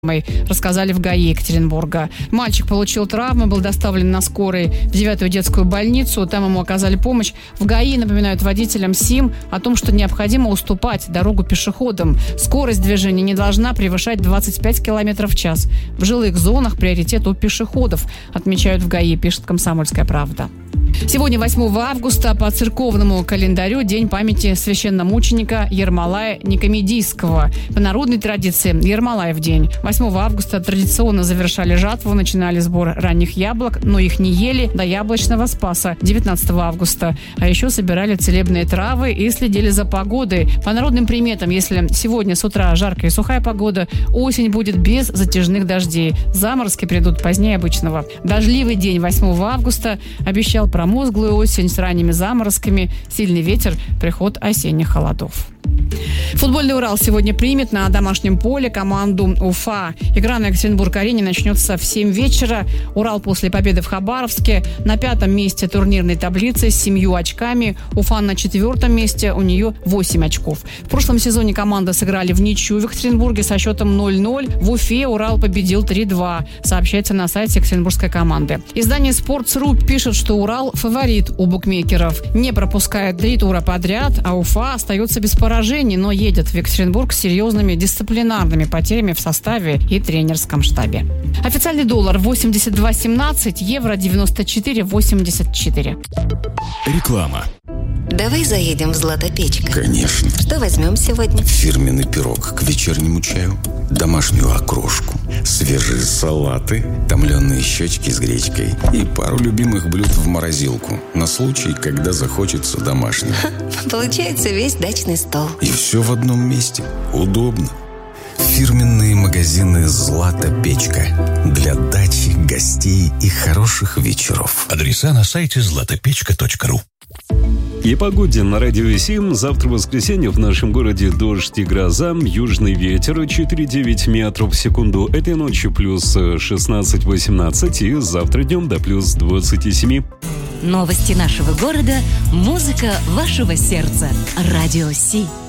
рассказали в ГАИ Екатеринбурга. Мальчик получил травмы, был доставлен на скорой в 9-ю детскую больницу. Там ему оказали помощь. В ГАИ напоминают водителям СИМ о том, что необходимо уступать дорогу пешеходам. Скорость движения не должна превышать 25 км в час. В жилых зонах приоритет у пешеходов, отмечают в ГАИ, пишет «Комсомольская правда». Сегодня, 8 августа, по церковному календарю День памяти священномученика Ермолая Никомедийского. По народной традиции Ермолаев день. 8 августа традиционно завершали жатву, начинали сбор ранних яблок, но их не ели до яблочного спаса 19 августа. А еще собирали целебные травы и следили за погодой. По народным приметам, если сегодня с утра жаркая и сухая погода, осень будет без затяжных дождей. Заморозки придут позднее обычного. Дождливый день 8 августа обещал промозглую осень с ранними заморозками, сильный ветер, приход осенних холодов. Футбольный «Урал» сегодня примет на домашнем поле команду Уфа. Игра на Екатеринбург-арене начнется в 7 вечера. «Урал» после победы в Хабаровске на 5-м месте турнирной таблицы с 7 очками. Уфа на 4-м месте, у нее 8 очков. В прошлом сезоне команды сыграли в ничью в Екатеринбурге со счетом 0-0. В Уфе «Урал» победил 3-2, сообщается на сайте екатеринбургской команды. Издание «Спортс.ру» пишет, что «Урал» фаворит у букмекеров. Не пропускает 3 тура подряд, а Уфа остается без поражений, но едет в Екатеринбург с серьезными дисциплинарными потерями в составе и тренерском штабе. Официальный доллар 82.17, евро 94.84. Реклама. Давай заедем в «Златопечка». Конечно. Что возьмем сегодня? Фирменный пирог к вечернему чаю, домашнюю окрошку, свежие салаты, томленые щечки с гречкой и пару любимых блюд в морозилку на случай, когда захочется домашнего. Получается весь дачный стол. И все в одном месте. Удобно. Фирменные магазины «Златопечка» для дачи, гостей и хороших вечеров. Адреса на сайте zlatopechka.ru. И погоде на радио 7. Завтра воскресенье в нашем городе дождь и гроза, южный ветер 4,9 метров в секунду. Этой ночью плюс 16-18 и завтра днем до плюс 27. Новости нашего города, музыка вашего сердца. Радио Си.